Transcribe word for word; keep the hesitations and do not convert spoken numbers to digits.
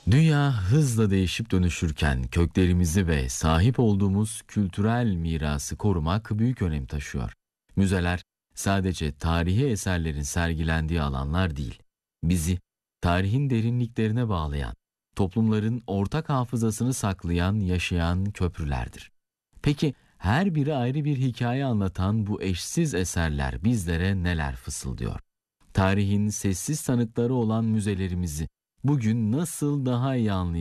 Dünya hızla değişip dönüşürken köklerimizi ve sahip olduğumuz kültürel mirası korumak büyük önem taşıyor. Müzeler sadece tarihi eserlerin sergilendiği alanlar değil, bizi tarihin derinliklerine bağlayan, toplumların ortak hafızasını saklayan, yaşayan köprülerdir. Peki her biri ayrı bir hikaye anlatan bu eşsiz eserler bizlere neler fısıldıyor? Tarihin sessiz tanıkları olan müzelerimizi bugün nasıl daha iyi anlayabiliriz?